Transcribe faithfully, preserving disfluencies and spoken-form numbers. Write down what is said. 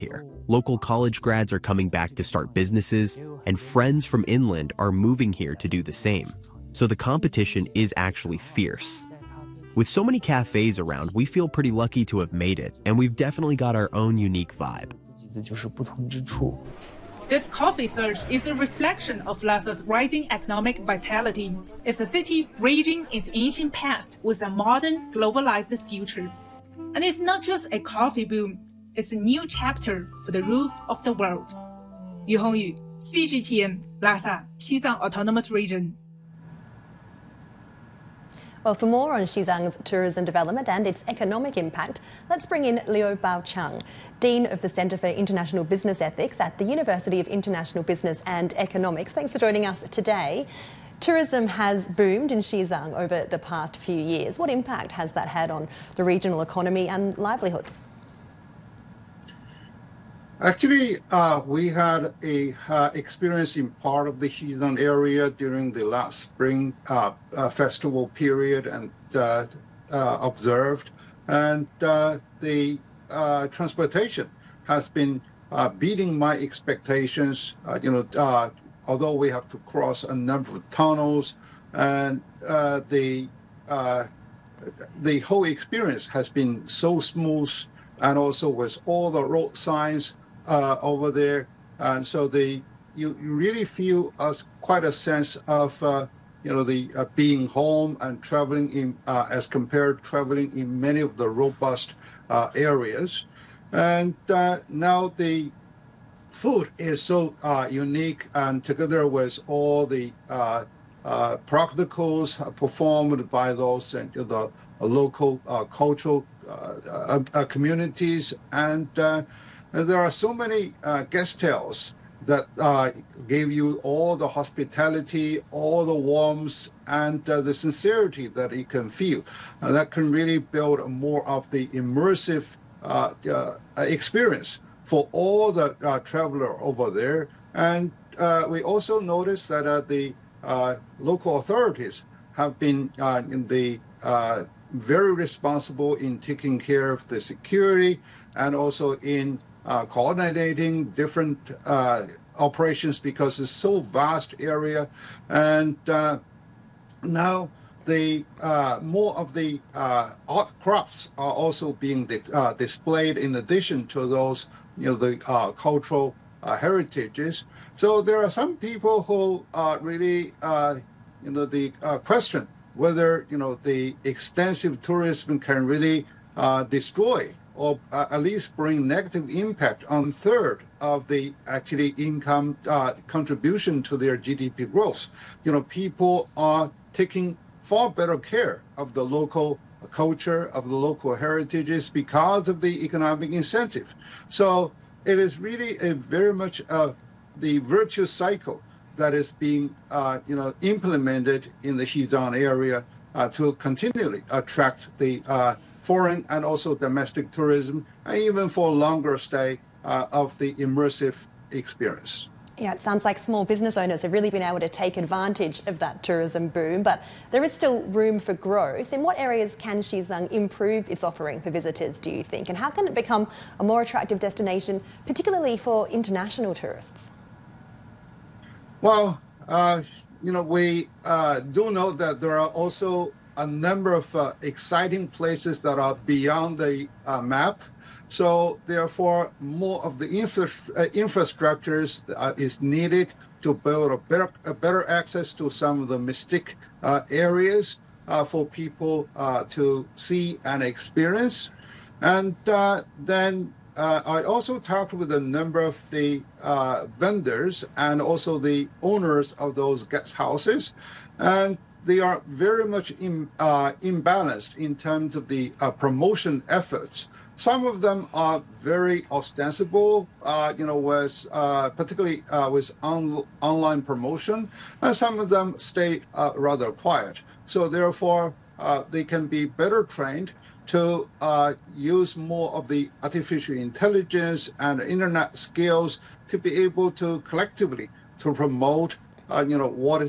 here. Local college grads are coming back to start businesses, and friends from inland are moving here to do the same. So the competition is actually fierce. With so many cafes around, we feel pretty lucky to have made it, and we've definitely got our own unique vibe. This coffee surge is a reflection of Lasa's rising economic vitality. It's a city bridging its ancient past with a modern, globalized future. And it's not just a coffee boom, it's a new chapter for the roof of the world. Yu Hongyu, C G T N, Lhasa, Xizang Autonomous Region. Well, for more on Xizang's tourism development and its economic impact, let's bring in Liu Baochang, Dean of the Centre for International Business Ethics at the University of International Business and Economics. Thanks for joining us today. Tourism has boomed in Xizang over the past few years. What impact has that had on the regional economy and livelihoods? Actually, uh, we had a uh, experience in part of the Xizang area during the last spring uh, uh, festival period and uh, uh, observed. And uh, the uh, transportation has been uh, beating my expectations. Uh, you know, uh, although we have to cross a number of tunnels, and uh, the uh, the whole experience has been so smooth, and also with all the road signs Uh, over there, and so the you, you really feel uh, quite a sense of uh, you know the uh, being home and traveling in uh, as compared to traveling in many of the robust uh, areas, and uh, now the food is so uh, unique, and together with all the uh, uh, practicals performed by those and you know, the local uh, cultural uh, uh, communities and. Uh, And there are so many uh, guest tales that uh, gave you all the hospitality, all the warmth, and uh, the sincerity that you can feel. And that can really build more of the immersive uh, uh, experience for all the uh, traveler over there. And uh, we also noticed that uh, the uh, local authorities have been uh, in the uh, very responsible in taking care of the security and also in Uh, coordinating different uh, operations because it's so vast area, and uh, now the uh, more of the uh, art crafts are also being di uh, displayed in addition to those, you know, the uh, cultural uh, heritages. So there are some people who are really, uh, you know, the uh, question whether you know the extensive tourism can really uh, destroy or uh, at least bring negative impact on a third of the actually income uh, contribution to their G D P growth. You know, people are taking far better care of the local culture, of the local heritages because of the economic incentive. So it is really a very much uh, the virtuous cycle that is being, uh, you know, implemented in the Xizang area uh, to continually attract the uh, foreign and also domestic tourism, and even for longer stay uh, of the immersive experience. Yeah, it sounds like small business owners have really been able to take advantage of that tourism boom, but there is still room for growth. In what areas can Xizang improve its offering for visitors, do you think? And how can it become a more attractive destination, particularly for international tourists? Well, uh, you know, we uh, do know that there are also a number of uh, exciting places that are beyond the uh, map. So therefore, more of the infra uh, infrastructures uh, is needed to build a better, a better access to some of the mystic uh, areas uh, for people uh, to see and experience. And uh, then uh, I also talked with a number of the uh, vendors and also the owners of those guest houses. And they are very much in, uh, imbalanced in terms of the uh, promotion efforts. Some of them are very ostensible, uh, you know, with uh, particularly uh, with on online promotion, and some of them stay uh, rather quiet. So therefore, uh, they can be better trained to uh, use more of the artificial intelligence and internet skills to be able to collectively to promote, uh, you know, what is